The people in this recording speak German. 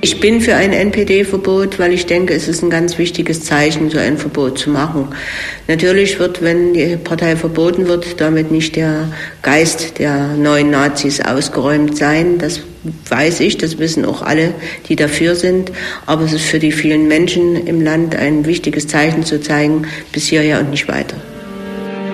Ich bin für ein NPD-Verbot, weil ich denke, es ist ein ganz wichtiges Zeichen, so ein Verbot zu machen. Natürlich wird, wenn die Partei verboten wird, damit nicht der Geist der neuen Nazis ausgeräumt sein. Das weiß ich, das wissen auch alle, die dafür sind. Aber es ist für die vielen Menschen im Land ein wichtiges Zeichen zu zeigen, bis hierher und nicht weiter.